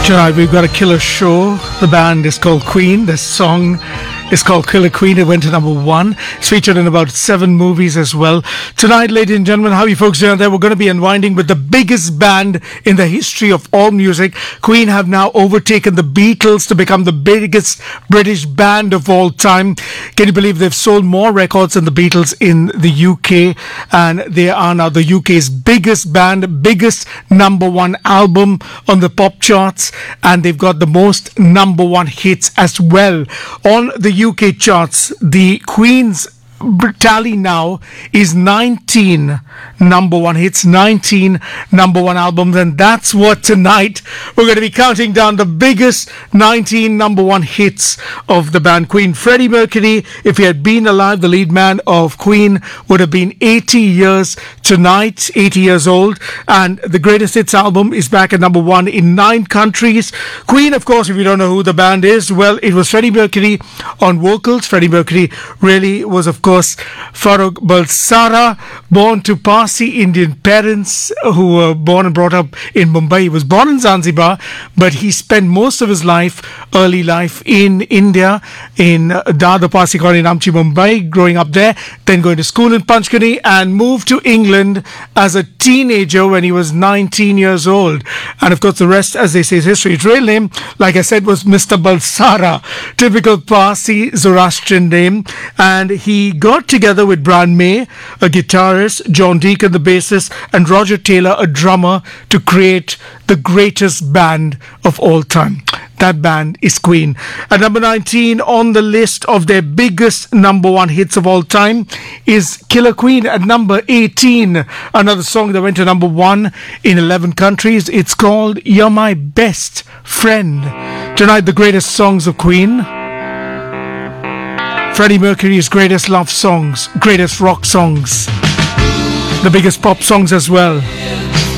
Tonight we've got a killer show. The band is called Queen. The song is called Killer Queen. It went to number 1. It's featured in about 7 movies as well. Tonight, ladies and gentlemen, how are you folks doing there? We're going to be unwinding with the biggest band in the history of all music. Queen have now overtaken the Beatles to become the biggest British band of all time. Can you believe they've sold more records than the Beatles in the UK? And they are now the UK's biggest band, biggest number 1 album on the pop charts. And they've got the most number 1 hits as well on the UK charts. The Queen's tally now is 19 number 1 hits, 19 number 1 albums, and that's what tonight we're going to be counting down the biggest 19 number 1 hits of the band Queen. Freddie Mercury, if he had been alive, the lead man of Queen, would have been 80 years tonight, 80 years old, and the greatest hits album is back at number 1 in 9 countries. Queen, of course, if you don't know who the band is, well, it was Freddie Mercury on vocals. Freddie Mercury really was, of course, Farrokh Bulsara, born to Parsi Indian parents who were born and brought up in Mumbai. He was born in Zanzibar, but he spent most of his early life in India, in Dada Parsi colony in Amchi, Mumbai, growing up there, then going to school in Panchgani and moved to England as a teenager when he was 19 years old. And of course, the rest, as they say, is history. His real name, like I said, was Mr. Bulsara, typical Parsi Zoroastrian name, and he got together with Brian May, a guitarist, John Deacon, the bassist, and Roger Taylor, a drummer, to create the greatest band of all time. That band is Queen. At number 19 on the list of their biggest number 1 hits of all time is Killer Queen. At number 18, another song that went to number 1 in 11 countries. It's called You're My Best Friend. Tonight, the greatest songs of Queen. Freddie Mercury's greatest love songs, greatest rock songs, the biggest pop songs as well.